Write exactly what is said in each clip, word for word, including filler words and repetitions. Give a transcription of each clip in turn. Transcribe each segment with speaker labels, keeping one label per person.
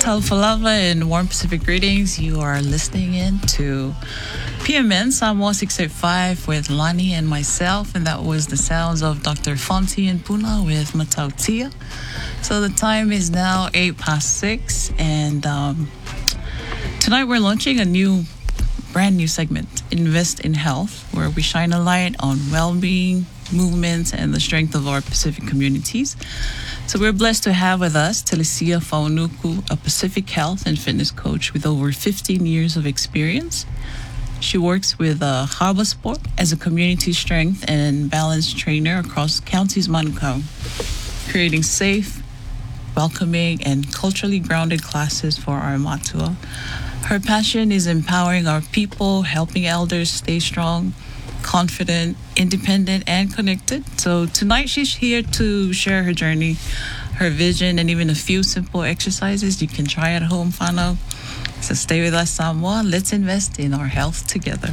Speaker 1: Talfalava and warm Pacific greetings. You are listening in to P M N Samoa six eighty-five with Lani and myself, and that was the sounds of Doctor Fonti and Puna with Matautia. So the time is now eight past six, and um, tonight we're launching a new, brand new segment, Invest in Health, where we shine a light on well-being, movements, and the strength of our Pacific communities. So we're blessed to have with us Telesia Faunuku, a Pacific health and fitness coach with over fifteen years of experience. She works with uh, Harbour Sport as a community strength and balance trainer across counties Manukau, creating safe, welcoming, and culturally grounded classes for our matua. Her passion is empowering our people, helping elders stay strong, confident, independent, and connected. So tonight she's here to share her journey, her vision, and even a few simple exercises you can try at home, whanau. So stay with us, Samoa. Let's invest in our health together.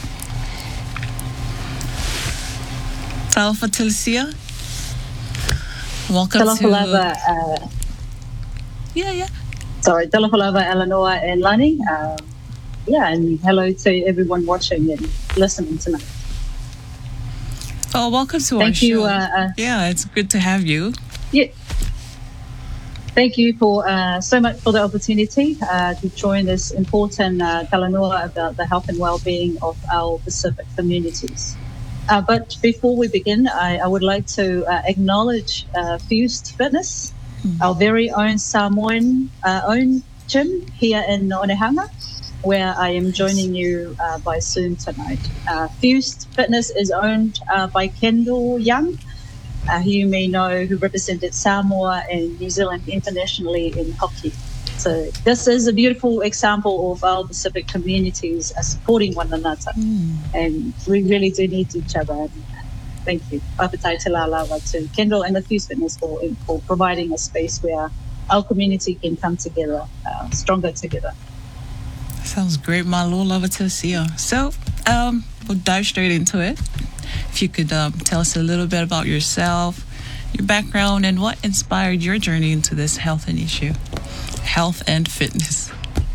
Speaker 1: Talofa Telesia. Welcome
Speaker 2: Talafalava,
Speaker 1: to...
Speaker 2: uh,
Speaker 1: yeah, yeah.
Speaker 2: Sorry, Talafalava, Eleanor and Lani. Um, yeah, and hello to everyone watching and listening tonight.
Speaker 1: Oh, welcome to
Speaker 2: Thank
Speaker 1: our show.
Speaker 2: you. Uh, uh,
Speaker 1: yeah, it's good to have you.
Speaker 2: Yeah. Thank you for uh, so much for the opportunity uh, to join this important uh, talanoa about the health and well-being of our Pacific communities. Uh, but before we begin, I, I would like to uh, acknowledge uh, Fused Fitness, mm. our very own Samoan uh, own gym here in Onehanga, where I am joining you uh, by Zoom tonight. Uh, Fused Fitness is owned uh, by Kendall Young, uh, who you may know, who represented Samoa and New Zealand internationally in hockey. So this is a beautiful example of our Pacific communities uh, supporting one another. Mm. And we really do need each other. And thank you. Papatai te lalawa to Kendall and the Fused Fitness for, for providing a space where our community can come together, uh, stronger together.
Speaker 1: Sounds great, Malo. Love it to see you. So, um, we'll dive straight into it. If you could um, tell us a little bit about yourself, your background, and what inspired your journey into this health and issue, health and fitness.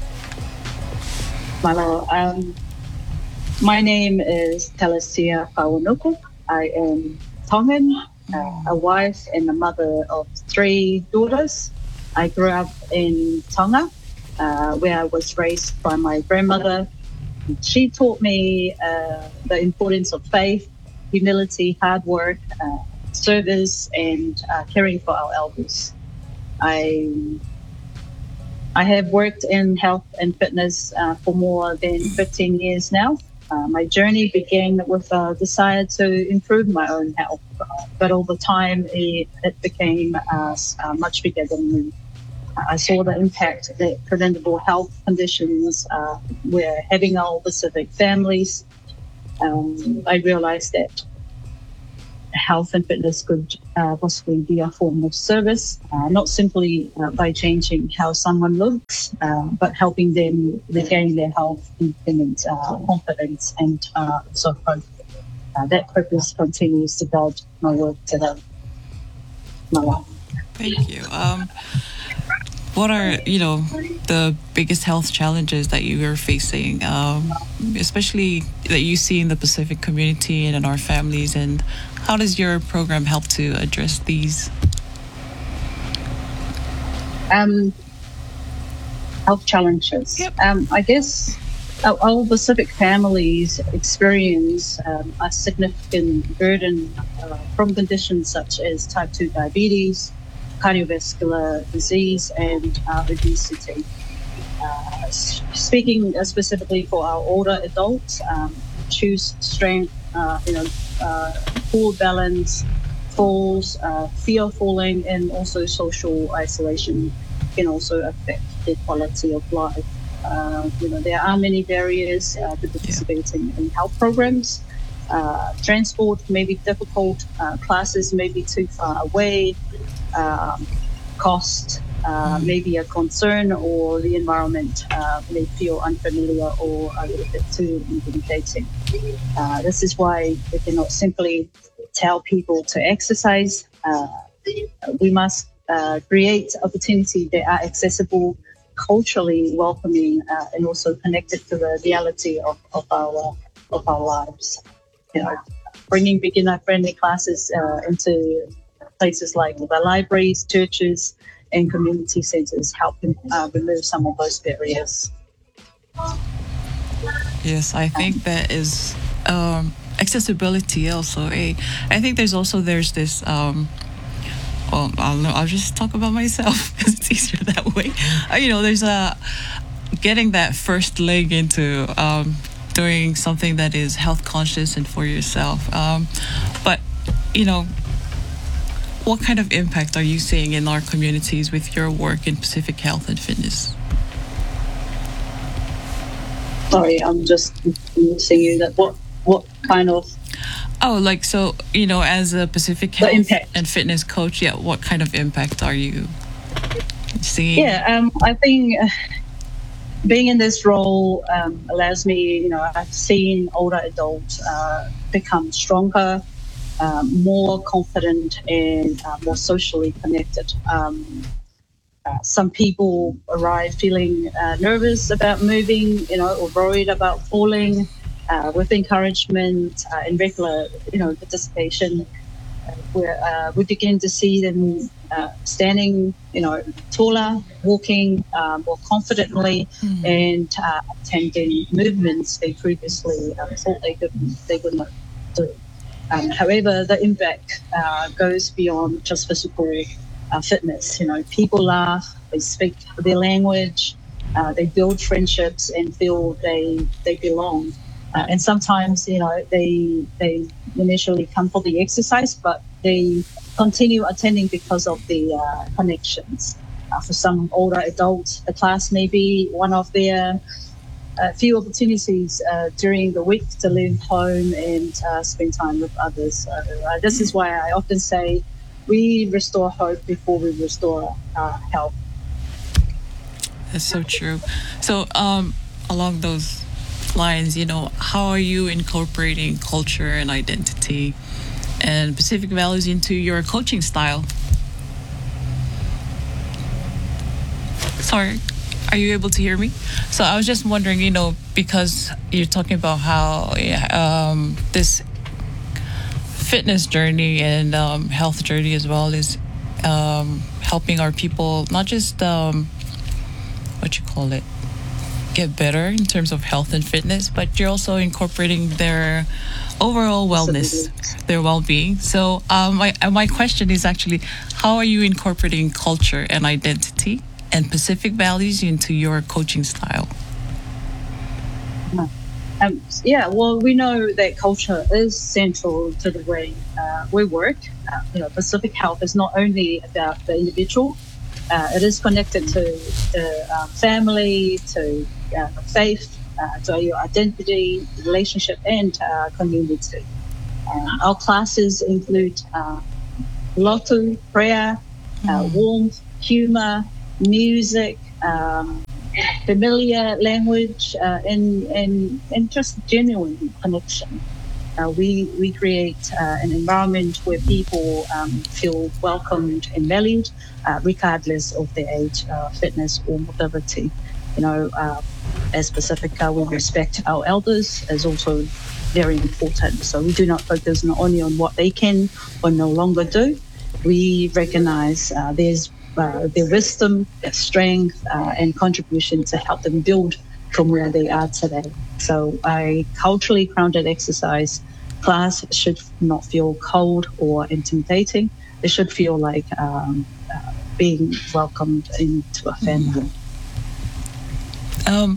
Speaker 2: Malo, um, my name is Telesia Faunuku. I am Tongan, uh, a wife and a mother of three daughters. I grew up in Tonga, Uh, where I was raised by my grandmother. She taught me uh, the importance of faith, humility, hard work, uh, service, and uh, caring for our elders. I I have worked in health and fitness uh, for more than fifteen years now. Uh, my journey began with a desire to improve my own health, but over time it, it became uh, uh, much bigger than me. I saw the impact that preventable health conditions uh, were having on our Pacific families. Um, I realized that health and fitness could uh, possibly be a form of service, uh, not simply uh, by changing how someone looks, uh, but helping them regain their health, independence, uh, confidence, and uh, so forth. Uh, that purpose continues to guide my work today. My life.
Speaker 1: Thank you. Um, What are, you know, the biggest health challenges that you are facing, um, especially that you see in the Pacific community and in our families, and how does your program help to address these?
Speaker 2: Um, health challenges.
Speaker 1: Yep.
Speaker 2: Um, I guess our, our Pacific families experience um, a significant burden uh, from conditions such as type two diabetes, cardiovascular disease, and uh, obesity. Uh, speaking uh, specifically for our older adults, um, choose strength, uh, you know, uh, poor balance, falls, uh, fear of falling, and also social isolation can also affect their quality of life. Uh, you know, there are many barriers uh, to participating yeah. in health programs. Uh, transport may be difficult, uh, classes may be too far away, um, cost uh, mm. may be a concern, or the environment uh, may feel unfamiliar or a little bit too intimidating. Uh, this is why we cannot simply tell people to exercise. Uh, we must uh, create opportunities that are accessible, culturally welcoming uh, and also connected to the reality of, of our of our lives. You know, bringing beginner-friendly classes uh, into places like the libraries, churches, and community centres help uh, remove some of those barriers.
Speaker 1: Yes, I think that is um, accessibility also. Eh? I think there's also there's this. Um, well, I'll I'll just talk about myself because it's easier that way. Uh, you know, there's a getting that first leg into um, doing something that is health conscious and for yourself. Um, but you know, what kind of impact are you seeing in our communities with your work in Pacific Health and Fitness?
Speaker 2: Sorry, I'm just missing you. That what what kind of
Speaker 1: Oh, like, so, you know, as a Pacific Health
Speaker 2: impact.
Speaker 1: and Fitness coach, yeah, what kind of impact are you seeing?
Speaker 2: Yeah, um, I think uh, being in this role um, allows me, you know, I've seen older adults uh, become stronger, um, more confident, and uh, more socially connected. Um, uh, some people arrive feeling uh, nervous about moving, you know, or worried about falling. Uh, with encouragement uh, and regular, you know, participation, uh, where uh, we begin to see them uh, standing, you know, taller, walking uh, more confidently, mm. and uh, attending movements they previously um, thought they could they would not do. Um, however, the impact uh, goes beyond just physical uh, fitness. You know, people laugh, they speak their language, uh, they build friendships, and feel they they belong. Uh, and sometimes, you know, they they initially come for the exercise, but they continue attending because of the uh, connections. Uh, for some older adults, the class may be one of their uh, few opportunities uh, during the week to live home and uh, spend time with others. So, uh, this is why I often say we restore hope before we restore uh, health.
Speaker 1: That's so true. So um, along those lines, you know, how are you incorporating culture and identity and Pacific values into your coaching style? Sorry, are you able to hear me? So I was just wondering, you know, because you're talking about how um, this fitness journey and um, health journey as well is um, helping our people not just um, what you call it get better in terms of health and fitness, but you're also incorporating their overall wellness, their well-being. So um, my my question is actually, how are you incorporating culture and identity and Pacific values into your coaching style?
Speaker 2: Um, yeah, well, we know that culture is central to the way uh, we work. Uh, you know, Pacific Health is not only about the individual. Uh, it is connected to the um, family, to uh, faith, uh, to your identity, relationship, and uh, community. Um, our classes include uh, lotu, prayer, uh, mm. warmth, humor, music, um, familiar language, uh, and, and, and just genuine connection. Uh, we we create uh, an environment where people um, feel welcomed and valued, uh, regardless of their age, uh, fitness, or mobility. You know, uh, as Pacifica, we respect our elders is also very important. So we do not focus not only on what they can or no longer do. We recognize uh, there's uh, their wisdom, their strength, uh, and contribution to help them build from where they are today. So a culturally grounded exercise class should not feel cold or intimidating. It should feel like um, uh, being welcomed into a family.
Speaker 1: Um,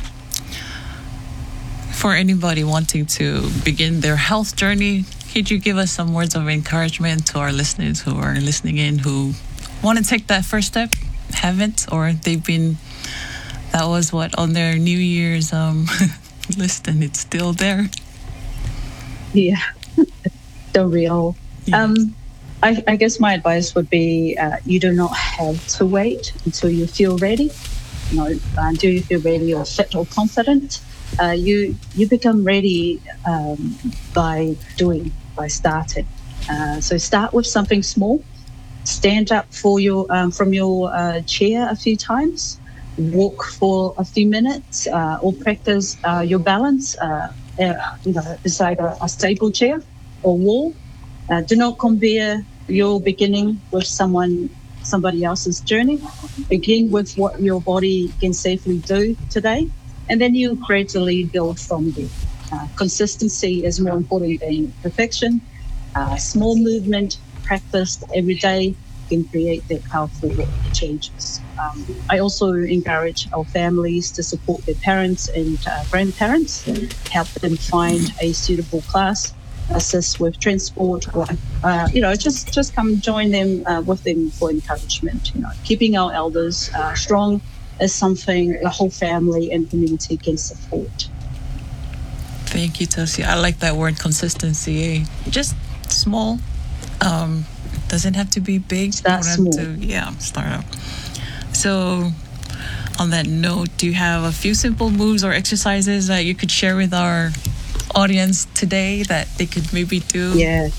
Speaker 1: for anybody wanting to begin their health journey, could you give us some words of encouragement to our listeners who are listening in who want to take that first step, haven't, or they've been, that was what, on their New Year's um, list and it's still there?
Speaker 2: Yeah, the real. Yeah. Um, I, I guess my advice would be uh, you do not have to wait until you feel ready. You know, uh, do you feel ready or fit or confident? Uh, you you become ready um, by doing, by starting. Uh, so start with something small. Stand up for your um, from your uh, chair a few times. walk for a few minutes uh, or practice uh, your balance uh, uh, you know, beside a, a stable chair or wall. Uh, do not compare your beginning with someone, somebody else's journey. Begin with what your body can safely do today, and then you gradually build from there. Uh, consistency is more important than perfection. Uh, small movement practiced every day can create that powerful changes. Um, I also encourage our families to support their parents and uh, grandparents, help them find a suitable class, assist with transport, or uh, you know, just just come join them uh, with them for encouragement. You know, keeping our elders uh, strong is something the whole family and community can support.
Speaker 1: Thank you, Tosi. I like that word, consistency. Eh? Just small. Um, doesn't have to be big.
Speaker 2: Start small.
Speaker 1: To, yeah, start up. So, on that note, do you have a few simple moves or exercises that you could share with our audience today that they could maybe do?
Speaker 2: Yeah.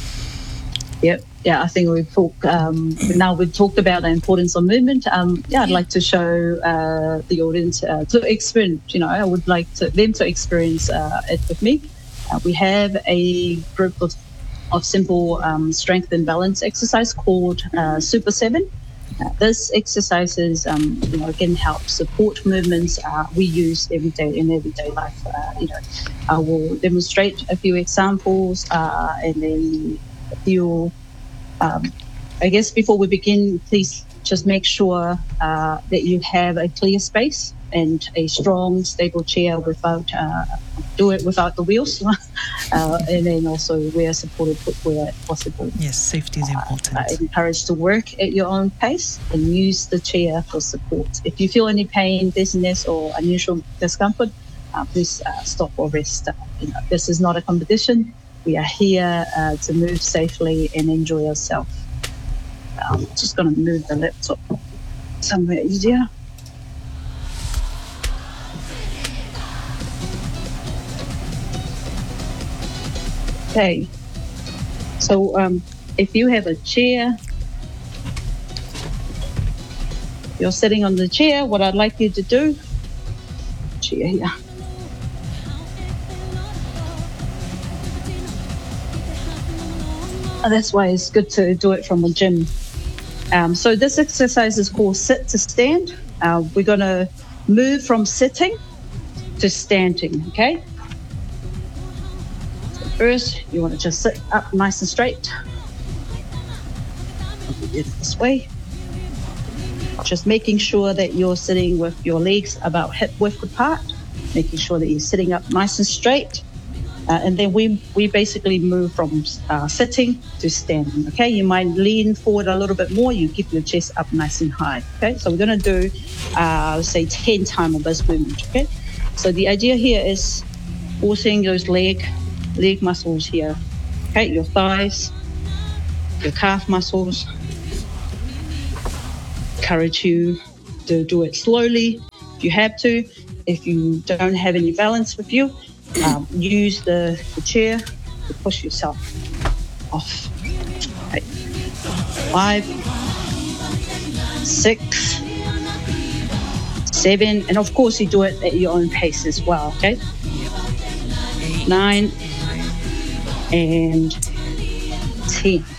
Speaker 2: Yep. Yeah, I think we've talked, um, now we've talked about the importance of movement. Um, yeah, I'd like to show uh, the audience uh, to experience, you know, I would like to, them to experience uh, it with me. Uh, we have a group of, of simple um, strength and balance exercise called uh, Super seven. Uh, this exercises, um, you know, can help support movements uh, we use every day in everyday life. Uh, you know, I will demonstrate a few examples uh, and then a few. Um, I guess before we begin, please just make sure uh, that you have a clear space and a strong, stable chair without, uh, do it without the wheels. uh, and then also wear supportive footwear if possible.
Speaker 1: Yes, safety is important.
Speaker 2: Uh, encouraged to work at your own pace and use the chair for support. If you feel any pain, dizziness, or unusual discomfort, uh, please uh, stop or rest. Uh, you know, this is not a competition. We are here uh, to move safely and enjoy ourselves. I'm just going to move the laptop somewhere easier. Okay, so um, if you have a chair, you're sitting on the chair, what I'd like you to do, chair here. That's why it's good to do it from a gym. Um, so this exercise is called sit to stand. Uh, we're going to move from sitting to standing, okay? So first, you want to just sit up nice and straight. Do it this way. Just making sure that you're sitting with your legs about hip width apart, making sure that you're sitting up nice and straight. Uh, and then we we basically move from uh, sitting to standing, okay? You might lean forward a little bit more. You keep your chest up nice and high, okay? So we're going to do, uh, say, ten times of this movement, okay? So the idea here is forcing those leg, leg muscles here, okay? Your thighs, your calf muscles. Encourage you to do it slowly if you have to. If you don't have any balance with you, Um, use the, the chair to push yourself off. Okay. Five, six, seven, and of course you do it at your own pace as well, okay? Nine and ten.